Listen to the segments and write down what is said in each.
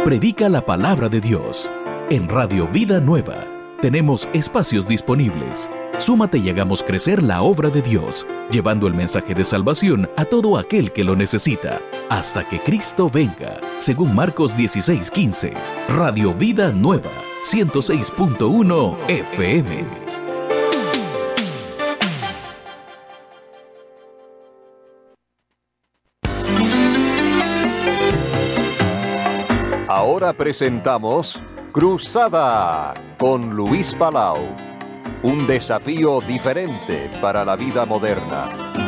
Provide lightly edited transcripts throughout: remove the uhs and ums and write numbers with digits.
Predica la palabra de Dios. En Radio Vida Nueva tenemos espacios disponibles. Súmate y hagamos crecer la obra de Dios, llevando el mensaje de salvación a todo aquel que lo necesita, hasta que Cristo venga, según Marcos 16:15. Radio Vida Nueva, 106.1 FM. Ahora presentamos Cruzada con Luis Palau. Un desafío diferente para la vida moderna.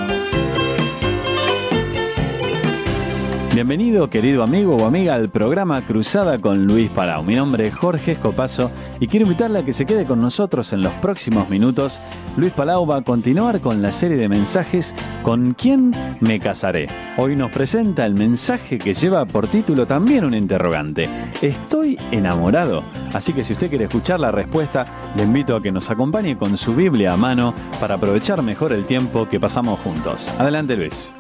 Bienvenido, querido amigo o amiga, al programa Cruzada con Luis Palau. Mi nombre es Jorge Escopazo y quiero invitarle a que se quede con nosotros en los próximos minutos. Luis Palau va a continuar con la serie de mensajes ¿Con quién me casaré? Hoy nos presenta el mensaje que lleva por título también un interrogante. ¿Estoy enamorado? Así que si usted quiere escuchar la respuesta, le invito a que nos acompañe con su Biblia a mano para aprovechar mejor el tiempo que pasamos juntos. Adelante, Luis.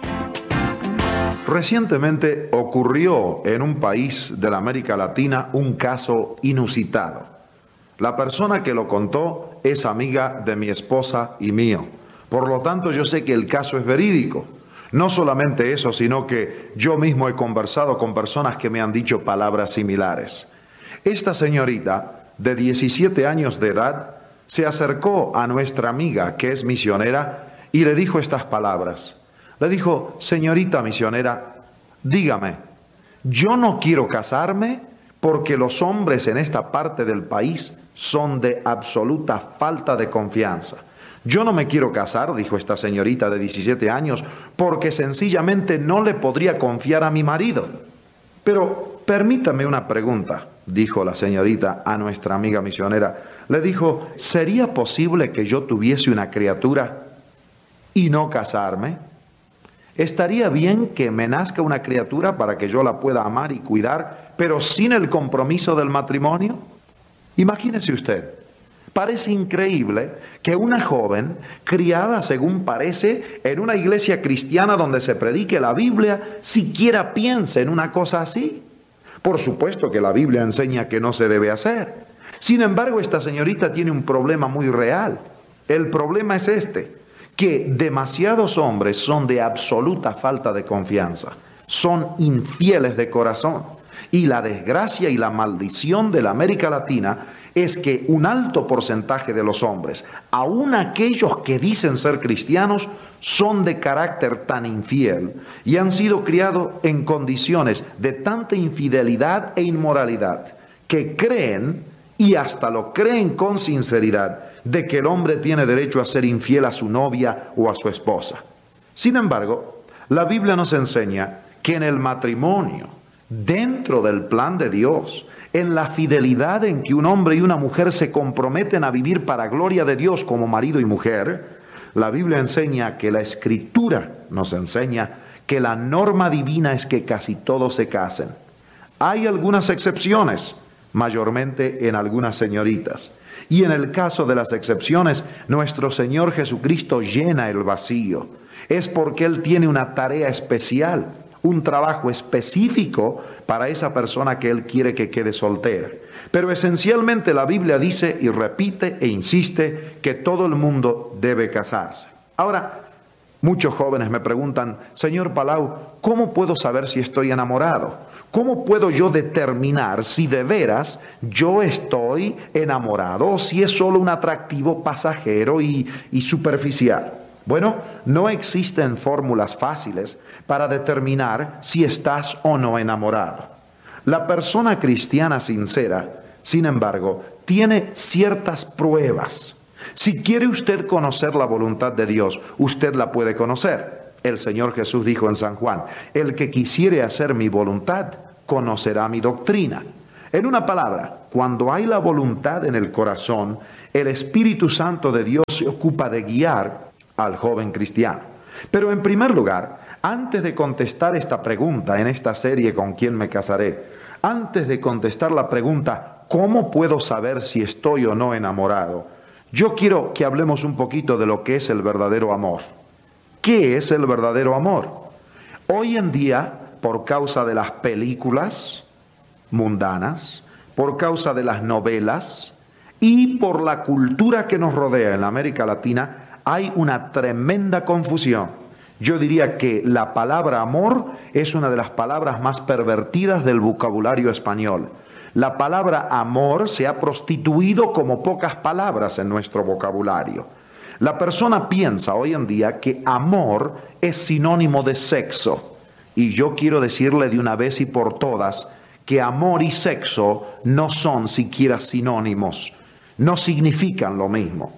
Recientemente ocurrió en un país de la América Latina un caso inusitado. La persona que lo contó es amiga de mi esposa y mío. Por lo tanto, yo sé que el caso es verídico. No solamente eso, sino que yo mismo he conversado con personas que me han dicho palabras similares. Esta señorita, de 17 años de edad, se acercó a nuestra amiga, que es misionera, y le dijo estas palabras. Le dijo: señorita misionera, dígame, yo no quiero casarme porque los hombres en esta parte del país son de absoluta falta de confianza. Yo no me quiero casar, dijo esta señorita de 17 años, porque sencillamente no le podría confiar a mi marido. Pero permítame una pregunta, dijo la señorita a nuestra amiga misionera. Le dijo: ¿sería posible que yo tuviese una criatura y no casarme? ¿Estaría bien que me nazca una criatura para que yo la pueda amar y cuidar, pero sin el compromiso del matrimonio? Imagínese usted, parece increíble que una joven, criada según parece en una iglesia cristiana donde se predique la Biblia, siquiera piense en una cosa así. Por supuesto que la Biblia enseña que no se debe hacer. Sin embargo, esta señorita tiene un problema muy real. El problema es que demasiados hombres son de absoluta falta de confianza, son infieles de corazón. Y la desgracia y la maldición de la América Latina es que un alto porcentaje de los hombres, aun aquellos que dicen ser cristianos, son de carácter tan infiel y han sido criados en condiciones de tanta infidelidad e inmoralidad que creen, y hasta lo creen con sinceridad, de que el hombre tiene derecho a ser infiel a su novia o a su esposa. Sin embargo, la Biblia nos enseña que en el matrimonio, dentro del plan de Dios, en la fidelidad en que un hombre y una mujer se comprometen a vivir para gloria de Dios como marido y mujer, la Biblia enseña que la Escritura nos enseña que la norma divina es que casi todos se casen. Hay algunas excepciones, mayormente en algunas señoritas. Y en el caso de las excepciones, nuestro Señor Jesucristo llena el vacío. Es porque Él tiene una tarea especial, un trabajo específico para esa persona que Él quiere que quede soltera. Pero esencialmente la Biblia dice y repite e insiste que todo el mundo debe casarse. Ahora, muchos jóvenes me preguntan: señor Palau, ¿cómo puedo saber si estoy enamorado? ¿Cómo puedo yo determinar si de veras yo estoy enamorado o si es solo un atractivo pasajero y superficial? Bueno, no existen fórmulas fáciles para determinar si estás o no enamorado. La persona cristiana sincera, sin embargo, tiene ciertas pruebas. Si quiere usted conocer la voluntad de Dios, usted la puede conocer. El Señor Jesús dijo en San Juan: el que quisiere hacer mi voluntad, conocerá mi doctrina. En una palabra, cuando hay la voluntad en el corazón, el Espíritu Santo de Dios se ocupa de guiar al joven cristiano. Pero en primer lugar, antes de contestar esta pregunta en esta serie ¿Con quién me casaré?, antes de contestar la pregunta ¿cómo puedo saber si estoy o no enamorado?, yo quiero que hablemos un poquito de lo que es el verdadero amor. ¿Qué es el verdadero amor? Hoy en día, por causa de las películas, mundanas, por causa de las novelas y por la cultura que nos rodea en la América Latina, hay una tremenda confusión. Yo diría que la palabra amor es una de las palabras más pervertidas del vocabulario español. La palabra amor se ha prostituido como pocas palabras en nuestro vocabulario. La persona piensa hoy en día que amor es sinónimo de sexo. Y yo quiero decirle de una vez y por todas que amor y sexo no son siquiera sinónimos, no significan lo mismo.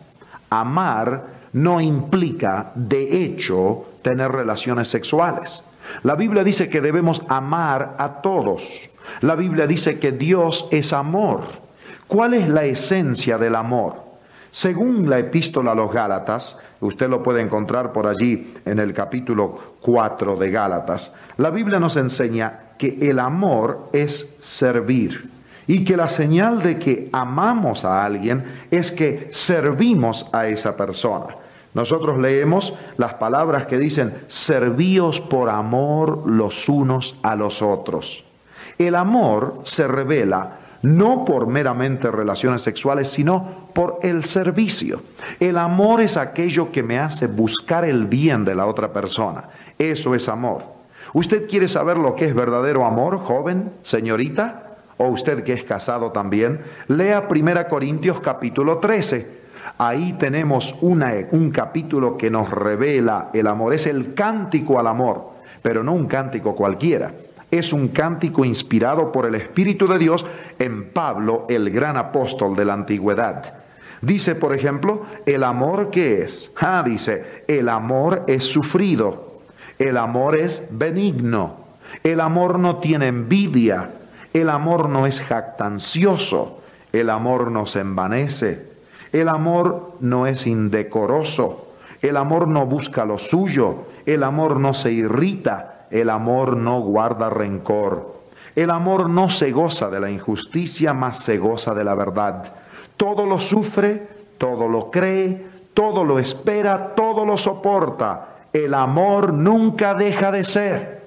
Amar no implica, de hecho, tener relaciones sexuales. La Biblia dice que debemos amar a todos. La Biblia dice que Dios es amor. ¿Cuál es la esencia del amor? Según la epístola a los Gálatas, usted lo puede encontrar por allí en el capítulo 4 de Gálatas, la Biblia nos enseña que el amor es servir y que la señal de que amamos a alguien es que servimos a esa persona. Nosotros leemos las palabras que dicen, servíos por amor los unos a los otros. El amor se revela no por meramente relaciones sexuales, sino por el servicio. El amor es aquello que me hace buscar el bien de la otra persona. Eso es amor. ¿Usted quiere saber lo que es verdadero amor, joven, señorita? O usted que es casado también, lea 1 Corintios capítulo 13. Ahí tenemos un capítulo que nos revela el amor. Es el cántico al amor, pero no un cántico cualquiera. Es un cántico inspirado por el Espíritu de Dios en Pablo, el gran apóstol de la antigüedad. Dice, por ejemplo, ¿el amor qué es? Dice, el amor es sufrido, el amor es benigno, el amor no tiene envidia, el amor no es jactancioso, el amor no se envanece, el amor no es indecoroso, el amor no busca lo suyo, el amor no se irrita, el amor no guarda rencor. El amor no se goza de la injusticia, mas se goza de la verdad. Todo lo sufre, todo lo cree, todo lo espera, todo lo soporta. El amor nunca deja de ser.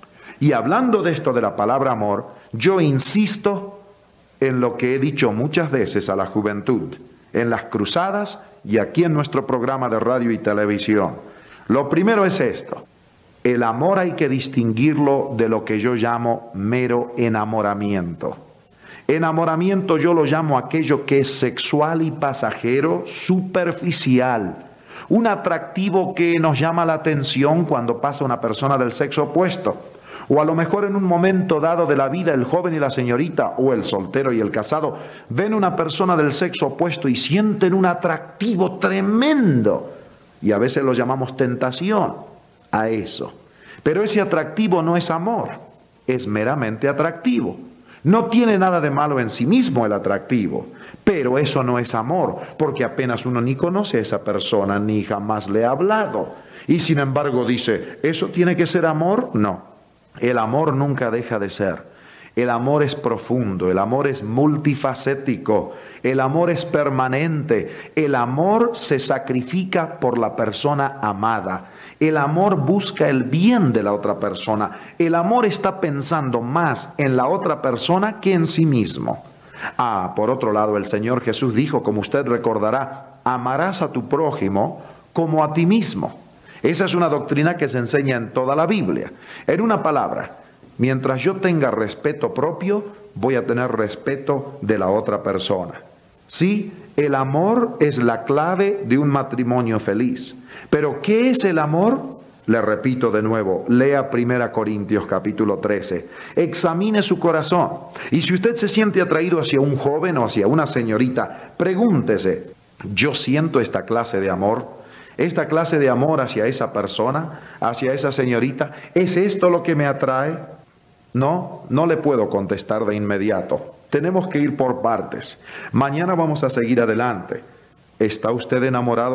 Y hablando de esto de la palabra amor, yo insisto en lo que he dicho muchas veces a la juventud, en las cruzadas y aquí en nuestro programa de radio y televisión. Lo primero es esto. El amor hay que distinguirlo de lo que yo llamo mero enamoramiento. Enamoramiento yo lo llamo aquello que es sexual y pasajero, superficial. Un atractivo que nos llama la atención cuando pasa una persona del sexo opuesto. O a lo mejor en un momento dado de la vida el joven y la señorita, o el soltero y el casado, ven una persona del sexo opuesto y sienten un atractivo tremendo. Y a veces lo llamamos tentación a eso. Pero ese atractivo no es amor, es meramente atractivo. No tiene nada de malo en sí mismo el atractivo, pero eso no es amor, porque apenas uno ni conoce a esa persona, ni jamás le ha hablado. Y sin embargo dice, ¿eso tiene que ser amor? No, el amor nunca deja de ser. El amor es profundo, el amor es multifacético, el amor es permanente, el amor se sacrifica por la persona amada. El amor busca el bien de la otra persona. El amor está pensando más en la otra persona que en sí mismo. Por otro lado, el Señor Jesús dijo, como usted recordará, amarás a tu prójimo como a ti mismo. Esa es una doctrina que se enseña en toda la Biblia. En una palabra, mientras yo tenga respeto propio, voy a tener respeto de la otra persona. Sí, el amor es la clave de un matrimonio feliz. Pero ¿qué es el amor? Le repito de nuevo, lea 1 Corintios capítulo 13. Examine su corazón. Y si usted se siente atraído hacia un joven o hacia una señorita, pregúntese, ¿yo siento esta clase de amor? ¿Esta clase de amor hacia esa persona, hacia esa señorita? ¿Es esto lo que me atrae? No le puedo contestar de inmediato. Tenemos que ir por partes. Mañana vamos a seguir adelante. ¿Está usted enamorado